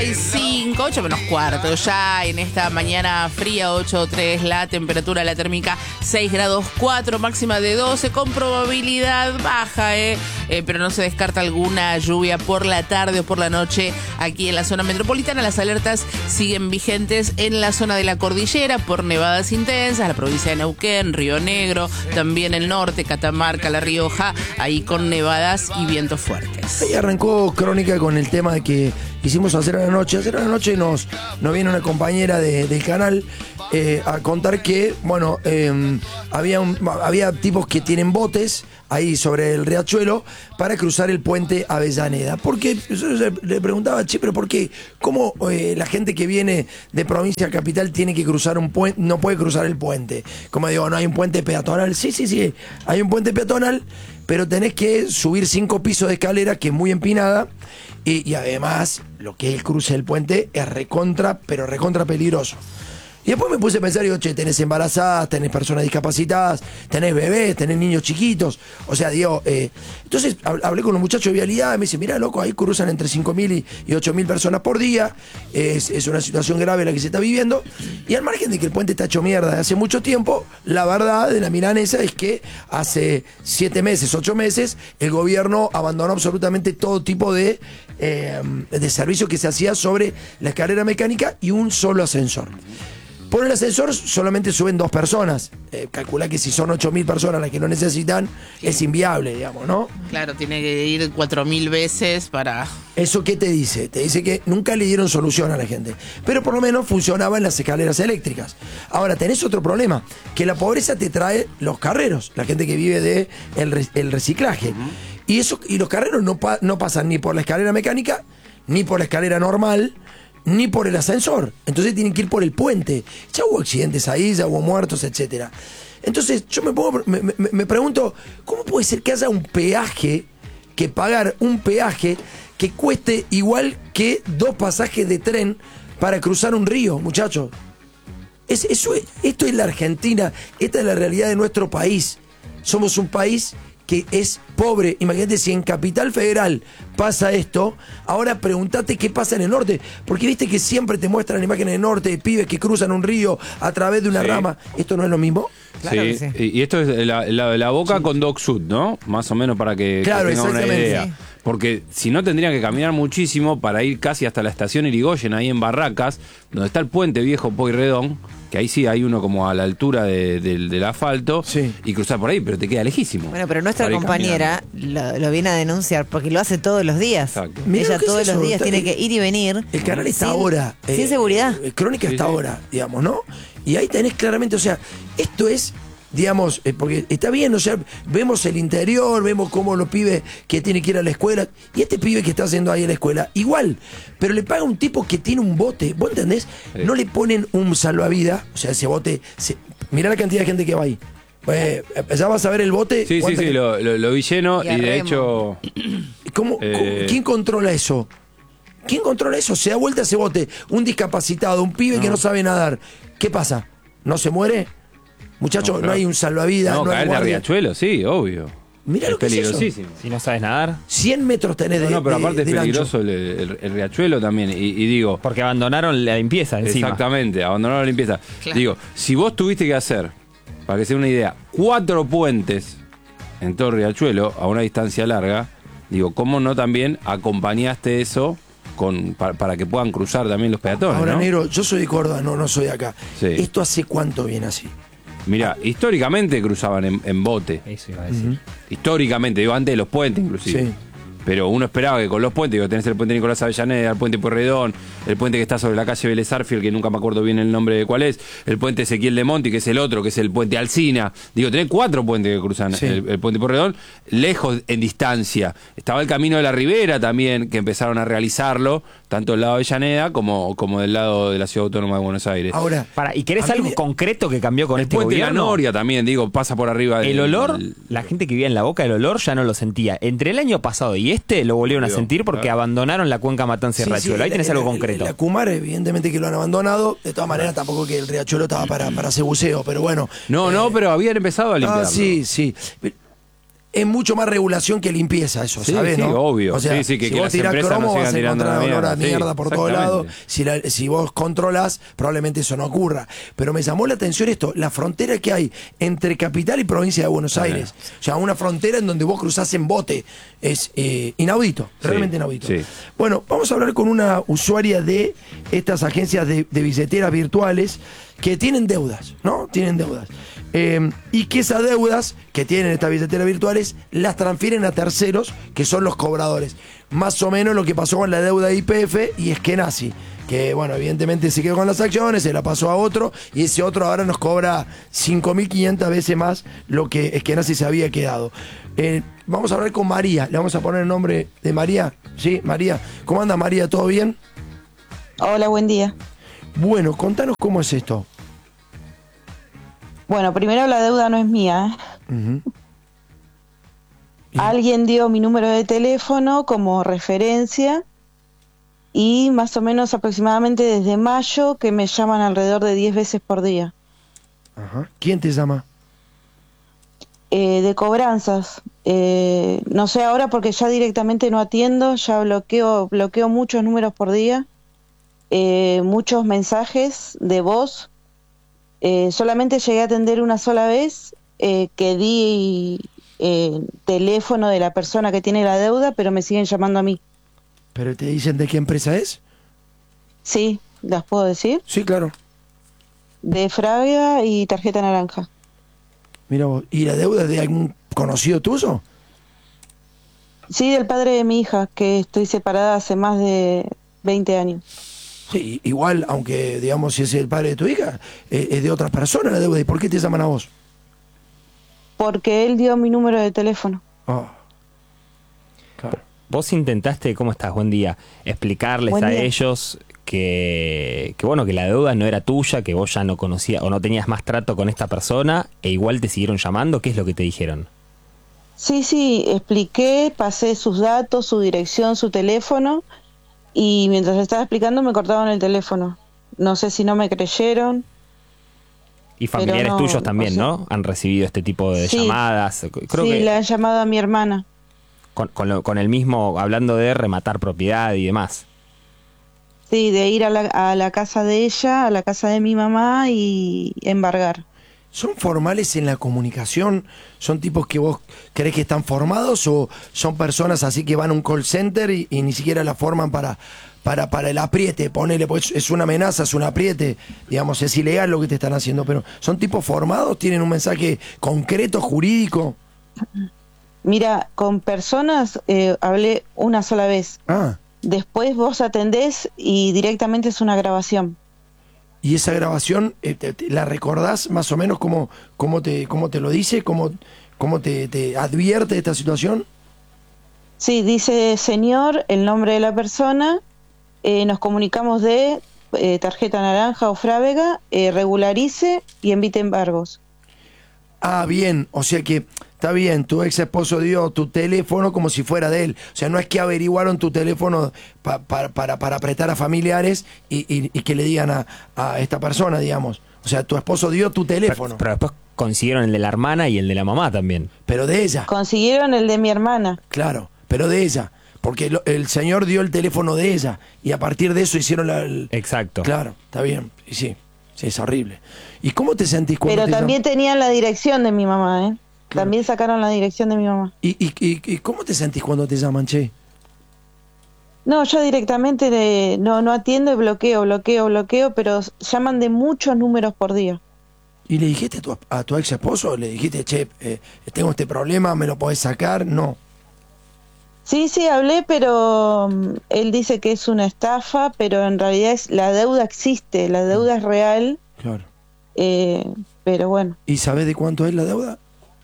8:35, 8 menos cuarto ya en esta mañana fría, 8:03 la temperatura, la térmica 6 grados 4, máxima de 12 con probabilidad baja, pero no se descarta alguna lluvia por la tarde o por la noche aquí en la zona metropolitana. Las alertas siguen vigentes en la zona de la cordillera por nevadas intensas, la provincia de Neuquén, Río Negro, también el norte, Catamarca, La Rioja, ahí con nevadas y vientos fuertes. Ahí arrancó Crónica con el tema de que hicimos Ayer a la Noche. Ayer a la Noche nos viene una compañera del canal a contar que, bueno, había tipos que tienen botes ahí sobre el riachuelo para cruzar el puente Avellaneda. Porque yo le preguntaba, che, pero ¿por qué? ¿Cómo la gente que viene de provincia a capital tiene que cruzar un puente, no puede cruzar el puente? Como digo, no hay un puente peatonal. Sí, hay un puente peatonal, pero tenés que subir 5 pisos de escalera, que es muy empinada, y además lo que es el cruce del puente es recontra peligroso. Y después me puse a pensar, digo, che, tenés embarazadas, tenés personas discapacitadas, tenés bebés, tenés niños chiquitos. O sea, digo, entonces hablé con los muchachos de vialidad, y me dice, mirá, loco, ahí cruzan entre 5.000 y 8.000 personas por día. Es una situación grave la que se está viviendo. Y al margen de que el puente está hecho mierda de hace mucho tiempo, la verdad de la milanesa es que hace 7 meses, 8 meses, el gobierno abandonó absolutamente todo tipo de servicio que se hacía sobre la escalera mecánica y un solo ascensor. Por el ascensor solamente suben 2 personas. Calcula que si son 8.000 personas las que lo necesitan, sí, es inviable, digamos, ¿no? Claro, tiene que ir 4.000 veces para... ¿Eso qué te dice? Te dice que nunca le dieron solución a la gente. Pero por lo menos funcionaban las escaleras eléctricas. Ahora, tenés otro problema, que la pobreza te trae los carreros, la gente que vive de el reciclaje. Y los carreros no pasan ni por la escalera mecánica, ni por la escalera normal, ni por el ascensor. Entonces tienen que ir por el puente. Ya hubo accidentes ahí, ya hubo muertos, etcétera. Entonces yo me pregunto, ¿cómo puede ser que haya un peaje, que pagar un peaje que cueste igual que 2 pasajes de tren para cruzar un río, muchachos? Esto es la Argentina, esta es la realidad de nuestro país. Somos un país que es pobre. Imagínate si en Capital Federal pasa esto. Ahora pregúntate qué pasa en el norte, porque viste que siempre te muestran imágenes del norte de pibes que cruzan un río a través de una rama. ¿Esto no es lo mismo? Claro sí. Que sí. Y esto es la Boca con Dock Sud, ¿no? Más o menos para que tengan una idea. Sí. Porque si no tendrían que caminar muchísimo para ir casi hasta la estación Irigoyen, ahí en Barracas, donde está el puente viejo Pueyrredón, que ahí sí hay uno como a la altura del asfalto, sí, y cruzar por ahí, pero te queda lejísimo. Bueno, pero nuestra compañera lo viene a denunciar porque lo hace todos los días. Exacto. Ella todos los días tiene que ir y venir. El canal está ahora. Sin seguridad. Crónica está ahora, digamos, ¿no? Y ahí tenés claramente, o sea, esto es, digamos, porque está bien, o sea, vemos el interior, vemos cómo los pibes que tienen que ir a la escuela, y este pibe que está haciendo ahí en la escuela, igual, pero le paga un tipo que tiene un bote, ¿vos entendés? Sí. No le ponen un salvavidas, o sea, ese bote, mirá la cantidad de gente que va ahí. Ya vas a ver el bote. Sí, lo vi lleno y de hecho... ¿Quién controla eso? ¿Quién controla eso? Se da vuelta ese bote, un discapacitado, un pibe que no sabe nadar. ¿Qué pasa? ¿No se muere? Muchachos, no hay un salvavidas. No, caer de riachuelo, sí, obvio. Mirá lo que peligrosísimo. Si no sabes nadar. 100 metros tenés de. No, pero aparte es peligroso el riachuelo también. Y digo. Porque abandonaron la limpieza encima. Exactamente, abandonaron la limpieza. Claro. Digo, si vos tuviste que hacer, para que sea una idea, 4 puentes en todo el riachuelo a una distancia larga, digo, ¿cómo no también acompañaste eso para que puedan cruzar también los peatones? Ahora, ¿no? Negro, yo soy de Córdoba, no soy de acá. Sí. ¿Esto hace cuánto viene así? Mirá, históricamente cruzaban en bote. Eso iba a decir. Históricamente, digo, antes de los puentes inclusive. Sí. Pero uno esperaba que con los puentes, digo, tenés el puente Nicolás Avellaneda, el puente Pueyrredón, el puente que está sobre la calle Vélez Arfield, que nunca me acuerdo bien el nombre de cuál es, el puente Ezequiel de Monti, que es el otro, que es el puente Alsina. Digo, tenés 4 puentes que cruzan el puente Pueyrredón, lejos en distancia. Estaba el Camino de la Ribera también, que empezaron a realizarlo, tanto del lado de Avellaneda como del lado de la Ciudad Autónoma de Buenos Aires. Ahora, ¿y querés algo concreto que cambió con este gobierno? El puente de la Noria también, digo, pasa por arriba. El olor, la gente que vivía en La Boca, el olor ya no lo sentía. Entre el año pasado y lo volvieron a sentir porque abandonaron la cuenca Matanza y Riachuelo. Ahí tenés algo concreto. La Kumar, evidentemente que lo han abandonado. De todas maneras, tampoco que el Riachuelo estaba para hacer buceo, pero bueno. No, pero habían empezado a limpiarlo. Sí. es mucho más regulación que limpieza eso, Sí, ¿sabes? sí, ¿no? obvio. O sea, Sí, que si vos las tirás empresas no cromo sigan vas a tirando encontrar la olor a mierda. mierda Sí, por todos lados. exactamente. Si vos controlás, probablemente eso no ocurra. Pero me llamó la atención esto, la frontera que hay entre capital y provincia de Buenos Aires. O sea, una frontera en donde vos cruzás en bote. Es inaudito, realmente inaudito. Sí. Bueno, vamos a hablar con una usuaria de estas agencias de billeteras virtuales que tienen deudas, ¿no? Tienen deudas. Y que esas deudas que tienen estas billeteras virtuales las transfieren a terceros que son los cobradores. Más o menos lo que pasó con la deuda de YPF y Eskenazi, que bueno, evidentemente se quedó con las acciones, se la pasó a otro y ese otro ahora nos cobra 5.500 veces más lo que Eskenazi se había quedado. Vamos a hablar con María, le vamos a poner el nombre de María. Sí, María. ¿Cómo anda, María? ¿Todo bien? Hola, buen día. Bueno, contanos cómo es esto. Bueno, primero la deuda no es mía. Alguien dio mi número de teléfono como referencia y más o menos aproximadamente desde mayo que me llaman alrededor de 10 veces por día. Ajá. ¿Quién te llama? De cobranzas. No sé ahora porque ya directamente no atiendo, ya bloqueo muchos números por día, muchos mensajes de voz. Solamente llegué a atender una sola vez, que di teléfono de la persona que tiene la deuda, pero me siguen llamando a mí. ¿Pero te dicen de qué empresa es? Sí, ¿las puedo decir? Sí, claro. De Frávega y Tarjeta Naranja. Mira vos, ¿y la deuda es de algún conocido tuyo? Sí, del padre de mi hija, que estoy separada hace más de 20 años. Sí, igual, aunque digamos si es el padre de tu hija, es de otra persona la deuda. ¿Y por qué te llaman a vos? Porque él dio mi número de teléfono. Oh. Claro. Vos intentaste, ¿cómo estás? Buen día. Explicarles Buen a día. ellos que bueno, que la deuda no era tuya, que vos ya no conocías o no tenías más trato con esta persona e igual te siguieron llamando. ¿Qué es lo que te dijeron? Sí, expliqué, pasé sus datos, su dirección, su teléfono y mientras estaba explicando me cortaban el teléfono. No sé si no me creyeron. Y familiares no, tuyos también, o sea, ¿no? Han recibido este tipo de sí, llamadas. Creo sí, que le han llamado a mi hermana. con el mismo, hablando de rematar propiedad y demás. Sí, de ir a la casa de ella, a la casa de mi mamá y embargar. ¿Son formales en la comunicación? ¿Son tipos que vos crees que están formados o son personas así que van a un call center y ni siquiera la forman para el apriete? Ponele, pues es una amenaza, es un apriete, digamos, es ilegal lo que te están haciendo, pero ¿son tipos formados? ¿Tienen un mensaje concreto, jurídico? Mira, con personas hablé una sola vez. Ah, Después vos atendés y directamente es una grabación. y esa grabación, ¿la recordás más o menos cómo te lo dice? ¿Cómo te advierte de esta situación? Sí, dice señor, el nombre de la persona, nos comunicamos de Tarjeta Naranja o Frávega, regularice y envite embargos. Ah, bien, o sea que está bien, tu ex esposo dio tu teléfono como si fuera de él. O sea, no es que averiguaron tu teléfono para apretar a familiares y que le digan a esta persona, digamos. O sea, tu esposo dio tu teléfono. Pero después consiguieron el de la hermana y el de la mamá también. Pero de ella, Consiguieron el de mi hermana. claro, pero de ella. Porque el señor dio el teléfono de ella y a partir de eso hicieron Exacto. Claro, está bien, y sí, es horrible. ¿Y cómo te sentís cuando Pero también tenían la dirección de mi mamá, ¿eh? Claro. También sacaron la dirección de mi mamá. ¿Y cómo te sentís cuando te llaman, che? No, yo directamente no atiendo y bloqueo, pero llaman de muchos números por día. ¿Y le dijiste a tu ex esposo? ¿Le dijiste, che, tengo este problema, me lo podés sacar? No. Sí, hablé, pero él dice que es una estafa, pero en realidad la deuda existe, la deuda es real. Claro. Pero bueno. ¿Y sabés de cuánto es la deuda?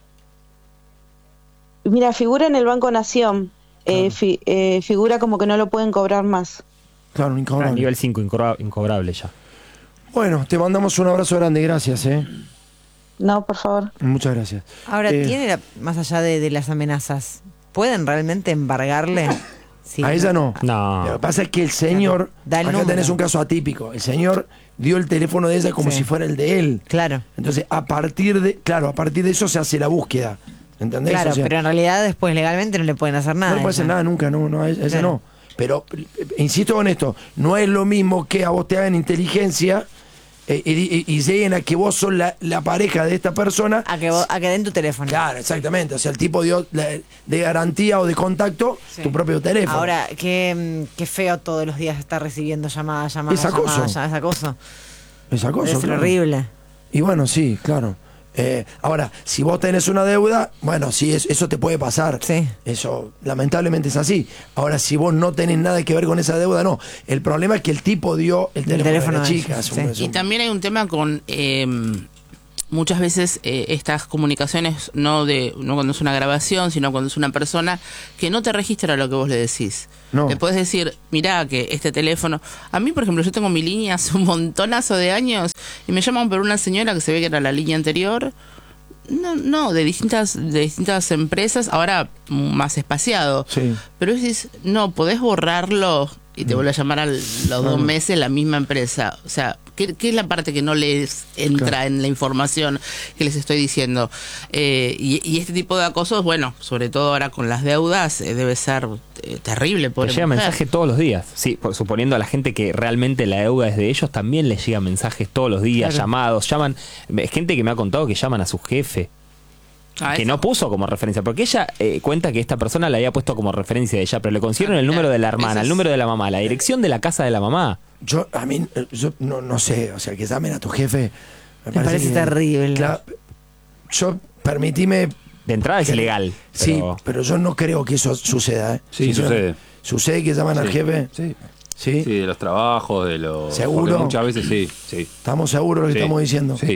Mira, figura en el Banco Nación, figura como que no lo pueden cobrar más. Claro, A incobrable. nivel 5, incobrable ya. Bueno, te mandamos un abrazo grande, gracias, No, por favor. Muchas gracias. Ahora, más allá de las amenazas, ¿pueden realmente embargarle? Sí, A ella no. No. Lo que pasa es que el señor, Da el acá número. tenés un caso atípico, el señor dio el teléfono de ella como Sí. si fuera el de él. Claro. Entonces, a partir de eso se hace la búsqueda. ¿Entendés? Claro, o sea, pero en realidad después legalmente no le pueden hacer nada. no le puede hacer nada nunca, no, ese claro. No. Pero, insisto con esto, no es lo mismo que a vos te hagan inteligencia y lleguen a que vos sos la pareja de esta persona. A que den tu teléfono. Claro, exactamente. O sea, el tipo dio de garantía o de contacto tu propio teléfono. Ahora, qué feo todos los días estar recibiendo llamadas. Es acoso. Es acoso. Es acoso. Es horrible. Y bueno, sí, claro. Ahora, si vos tenés una deuda, bueno, sí, eso te puede pasar. Sí. Eso, lamentablemente es así. Ahora, si vos no tenés nada que ver con esa deuda, no. El problema es que el tipo dio el teléfono de la chica. Y también hay un tema con muchas veces estas comunicaciones, no cuando es una grabación, sino cuando es una persona que no te registra lo que vos le decís. No. Le podés decir, mirá que este teléfono... A mí, por ejemplo, yo tengo mi línea hace un montonazo de años y me llaman por una señora que se ve que era la línea anterior. No, de distintas empresas, ahora más espaciado. Sí. Pero decís, no, podés borrarlo y te vuelve a llamar a los 2 meses la misma empresa. O sea, ¿qué es la parte que no les entra en la información que les estoy diciendo? Y este tipo de acosos, bueno, sobre todo ahora con las deudas, debe ser terrible. Le llega mensaje todos los días. Sí, suponiendo a la gente que realmente la deuda es de ellos, también les llegan mensajes todos los días, claro. Llamados, llaman. Gente que me ha contado que llaman a su jefe. Que no puso como referencia, porque ella cuenta que esta persona la había puesto como referencia de ella, pero le consiguieron el número de la hermana, el número de la mamá, la dirección de la casa de la mamá. Yo no sé, o sea, que llamen a tu jefe me parece terrible. Claro, permitime. De entrada es ilegal. Sí, pero yo no creo que eso suceda. Sí, sucede. ¿Sucede que llaman al jefe? Sí. Sí, de los trabajos, de los... ¿Seguro? Muchas veces sí. ¿Estamos seguros de lo que estamos diciendo? Sí.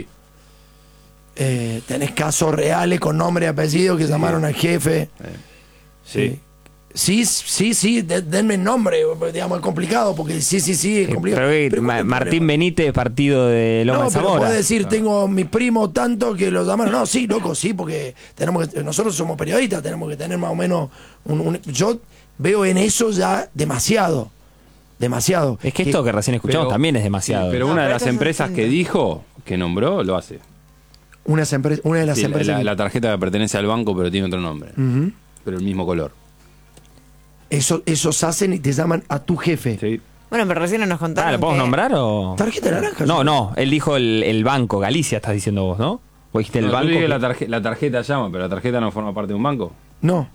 ¿Tenés casos reales con nombre y apellido que llamaron al jefe? Sí. Sí, denme el nombre, digamos, es complicado, porque sí, es complicado. Pero Martín Benítez, partido de Loma de Zamora. No, puede decir, tengo mi primo tanto que lo llamaron. No, sí, loco, sí, porque nosotros somos periodistas, tenemos que tener más o menos yo veo en eso ya demasiado. Es que esto que recién escuchamos también es demasiado. Pero una de las empresas que dijo, que nombró, lo hace. Una de las empresas. La tarjeta que pertenece al banco, pero tiene otro nombre. Pero el mismo color. Esos hacen y te llaman a tu jefe. Sí. Bueno, pero recién nos contaron. ¿Le podemos nombrar o...? ¿Tarjeta naranja? No, él dijo el banco, Galicia, estás diciendo vos, ¿no? ¿O dijiste el banco? La tarjeta llama, pero la tarjeta no forma parte de un banco. No.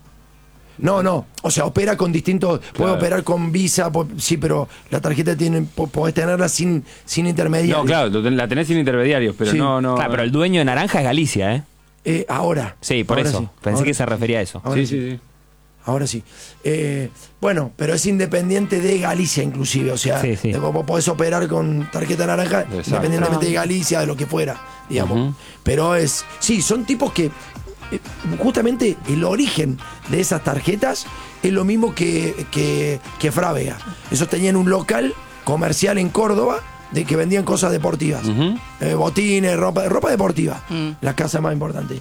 O sea, opera con distintos... Claro. Puede operar con Visa, sí, pero la tarjeta podés tenerla sin intermediarios. No, claro, la tenés sin intermediarios, pero sí. No... Claro, pero el dueño de naranja es Galicia, ¿eh? Ahora. Sí, por eso. Sí. Pensé que se refería a eso. Sí. Ahora sí. Bueno, pero es independiente de Galicia, inclusive. O sea, vos podés operar con tarjeta naranja independientemente de Galicia, de lo que fuera, digamos. Pero son tipos que... justamente el origen de esas tarjetas es lo mismo que Frávega. Esos tenían un local comercial en Córdoba de que vendían cosas deportivas, botines, ropa deportiva, la casa más importante,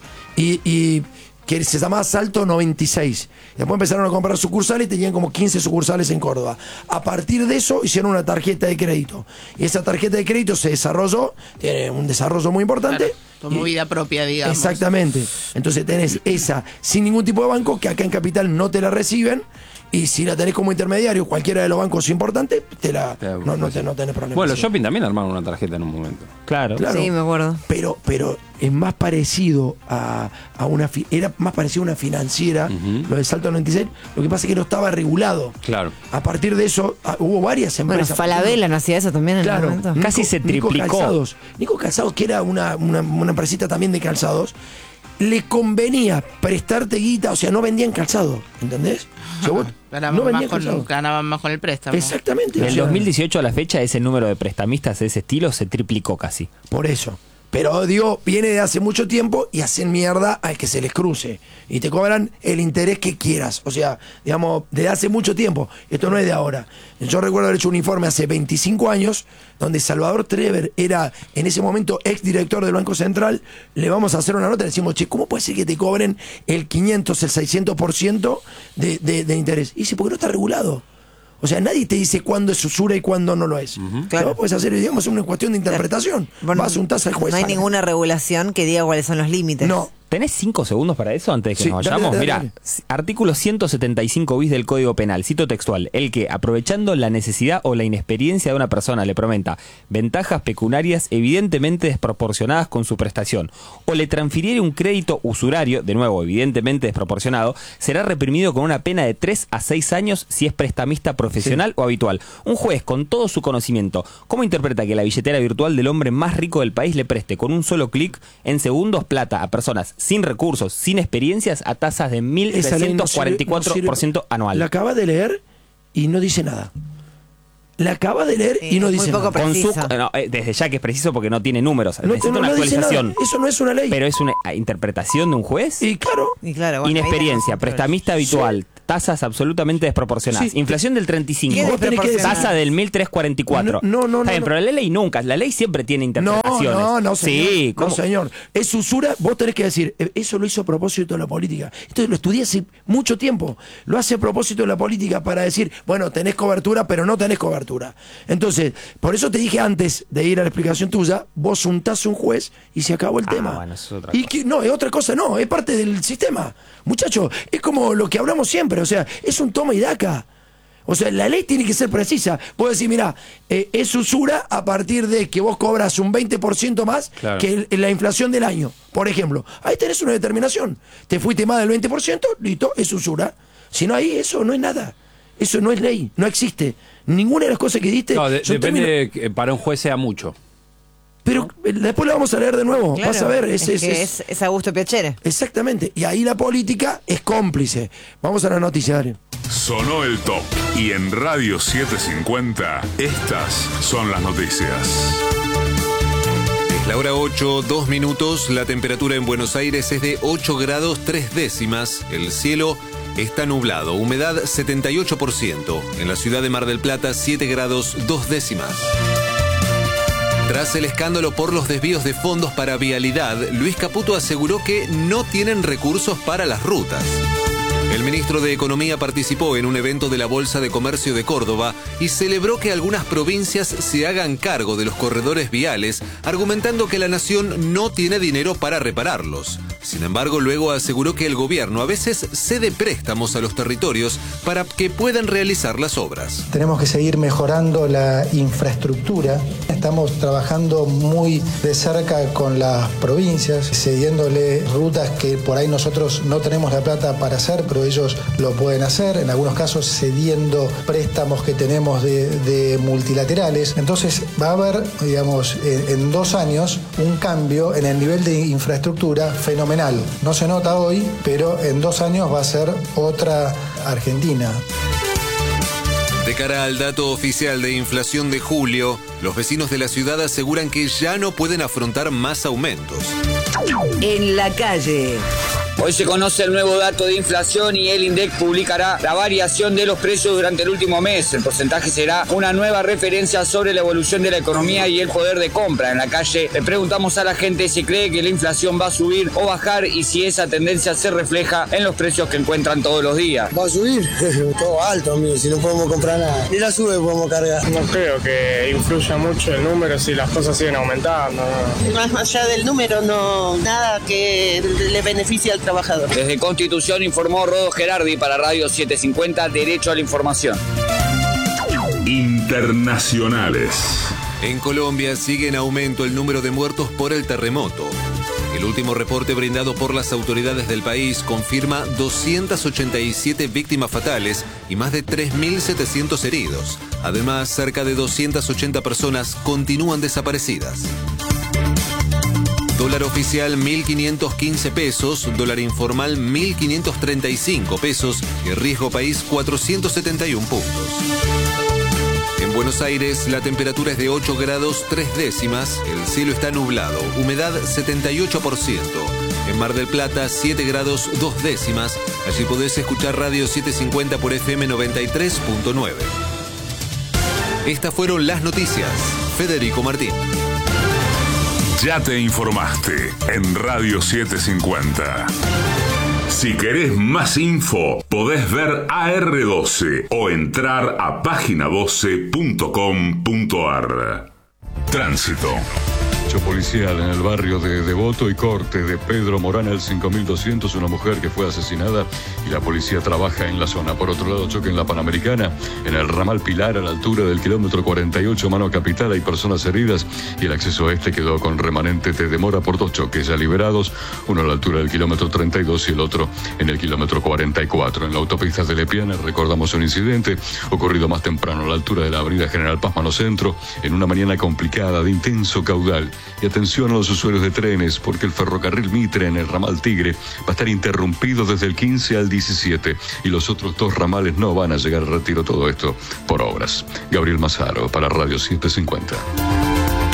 y que se llamaba Salto 96. Después empezaron a comprar sucursales y tenían como 15 sucursales en Córdoba. A partir de eso hicieron una tarjeta de crédito, y esa tarjeta de crédito se desarrolló, tiene un desarrollo muy importante. Claro. Como vida propia, digamos. Exactamente. Entonces tenés esa sin ningún tipo de banco, que acá en Capital no te la reciben, y si la tenés como intermediario, cualquiera de los bancos importantes, no tenés problema. Bueno, los shopping también armaron una tarjeta en un momento. Claro. Sí, me acuerdo. Pero es más parecido a era más parecido a una financiera, lo de Salto 96. Lo que pasa es que no estaba regulado. Claro. A partir de eso hubo varias empresas. Bueno, Falabella no hacía eso también en el momento. Casi se triplicó. Nico Calzados, que era una empresita también de calzados, le convenía prestarte guita, o sea, no vendían calzado, ¿entendés? O sea, ganaban más con el préstamo. Exactamente. Del 2018 a la fecha, ese número de prestamistas de ese estilo se triplicó casi. Por eso. Pero digo, viene de hace mucho tiempo y hacen mierda al que se les cruce. Y te cobran el interés que quieras. O sea, digamos, de hace mucho tiempo. Esto no es de ahora. Yo recuerdo haber hecho un informe hace 25 años donde Salvador Trever era en ese momento exdirector del Banco Central. Le vamos a hacer una nota y le decimos, che, ¿cómo puede ser que te cobren el 500, el 600% de interés? Y dice, porque no está regulado. O sea, nadie te dice cuándo es usura y cuándo no lo es. Claro. Vos podés hacer, digamos, una cuestión de interpretación. Bueno, vas a un tasa al juez. No hay ninguna regulación que diga cuáles son los límites. No, ¿Tenés 5 segundos para eso antes de que nos vayamos? Mira, artículo 175 bis del Código Penal, cito textual: el que, aprovechando la necesidad o la inexperiencia de una persona, le prometa ventajas pecuniarias evidentemente desproporcionadas con su prestación, o le transfiriere un crédito usurario, de nuevo evidentemente desproporcionado, será reprimido con una pena de 3 a 6 años si es prestamista profesional o habitual. Un juez, con todo su conocimiento, ¿cómo interpreta que la billetera virtual del hombre más rico del país le preste con un solo clic en segundos plata a personas sin recursos, sin experiencias, a tasas de 1.344% anual? La acaba de leer y no dice nada. La acaba de leer y no dice nada. Desde ya que es preciso porque no tiene números. Necesita una actualización. Eso no es una ley. Pero es una interpretación de un juez. Y claro. Bueno, inexperiencia, prestamista habitual, tasas absolutamente desproporcionadas. Inflación del 35, tasa del 1.344. No. Está bien, pero la ley nunca. La ley siempre tiene interpretaciones. No, señor. Sí, no, señor. Es usura. Vos tenés que decir, eso lo hizo a propósito de la política. Esto lo estudié hace mucho tiempo. Lo hace a propósito de la política para decir, bueno, tenés cobertura, pero no tenés cobertura. Entonces, por eso te dije antes de ir a la explicación tuya, vos untás un juez y se acabó el tema. Bueno, es otra cosa. No, es otra cosa, no, es parte del sistema. Muchachos, es como lo que hablamos siempre, o sea, es un toma y daca. O sea, la ley tiene que ser precisa. Puedo decir, mira, es usura a partir de que vos cobras un 20% más que la inflación del año, por ejemplo. Ahí tenés una determinación. Te fuiste más del 20%, listo, es usura. Si no, ahí eso no es nada. Eso no es ley, no existe. Ninguna de las cosas que diste... No, depende de que para un juez sea mucho. Pero después lo vamos a leer de nuevo. Claro, vas a ver. Es Augusto Piacere. Exactamente. Y ahí la política es cómplice. Vamos a la noticia, Darío. Sonó el top. Y en Radio 750, estas son las noticias. La hora 8, 2 minutos. La temperatura en Buenos Aires es de 8 grados 3 décimas. El cielo está nublado. Humedad 78%. En la ciudad de Mar del Plata, 7 grados 2 décimas. Tras el escándalo por los desvíos de fondos para vialidad, Luis Caputo aseguró que no tienen recursos para las rutas. El ministro de Economía participó en un evento de la Bolsa de Comercio de Córdoba y celebró que algunas provincias se hagan cargo de los corredores viales, argumentando que la nación no tiene dinero para repararlos. Sin embargo, luego aseguró que el gobierno a veces cede préstamos a los territorios para que puedan realizar las obras. Tenemos que seguir mejorando la infraestructura. Estamos trabajando muy de cerca con las provincias, cediéndole rutas que por ahí nosotros no tenemos la plata para hacer, pero ellos lo pueden hacer, en algunos casos cediendo préstamos que tenemos de multilaterales. Entonces va a haber, digamos, en 2 años un cambio en el nivel de infraestructura fenomenal. No se nota hoy, pero en 2 años va a ser otra Argentina. De cara al dato oficial de inflación de julio, los vecinos de la ciudad aseguran que ya no pueden afrontar más aumentos. En la calle. Hoy se conoce el nuevo dato de inflación y el INDEC publicará la variación de los precios durante el último mes. El porcentaje será una nueva referencia sobre la evolución de la economía y el poder de compra. En la calle le preguntamos a la gente si cree que la inflación va a subir o bajar y si esa tendencia se refleja en los precios que encuentran todos los días. Va a subir, todo alto, amigo, si no podemos comprar nada. Ni la sube podemos cargar. No creo que influya mucho el número si las cosas siguen aumentando. Más allá del número, no nada que le beneficie al trabajador. Desde Constitución informó Rodo Gerardi para Radio 750, Derecho a la Información. Internacionales. En Colombia sigue en aumento el número de muertos por el terremoto. El último reporte brindado por las autoridades del país confirma 287 víctimas fatales y más de 3.700 heridos. Además, cerca de 280 personas continúan desaparecidas. Dólar oficial 1.515 pesos, dólar informal 1.535 pesos y riesgo país 471 puntos. En Buenos Aires la temperatura es de 8 grados 3 décimas, el cielo está nublado, humedad 78%. En Mar del Plata 7 grados 2 décimas, allí podés escuchar Radio 750 por FM 93.9. Estas fueron las noticias. Federico Martín. Ya te informaste en Radio 750. Si querés más info, podés ver AR12 o entrar a página12.com.ar. Tránsito. Hecho policial en el barrio de Devoto y corte de Pedro Morán al 5200, una mujer que fue asesinada y la policía trabaja en la zona. Por otro lado, choque en la Panamericana, en el ramal Pilar a la altura del kilómetro 48, mano capital, hay personas heridas y el acceso a este quedó con remanente de demora por 2 choques ya liberados, uno a la altura del kilómetro 32 y el otro en el kilómetro 44. En la autopista de Lepiana recordamos un incidente ocurrido más temprano a la altura de la avenida General Paz Mano Centro, en una mañana complicada de intenso caudal. Y atención a los usuarios de trenes, porque el ferrocarril Mitre en el ramal Tigre va a estar interrumpido desde el 15 al 17 y los otros 2 ramales no van a llegar al retiro, todo esto por obras. Gabriel Mazaro para Radio 750.